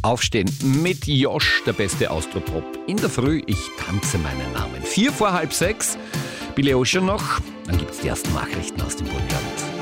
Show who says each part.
Speaker 1: Aufstehen mit Josh, der beste Austropop. In der Früh, ich tanze meinen Namen. 5:45, Billy Ocean noch, dann gibt's die ersten Nachrichten aus dem Burgenland.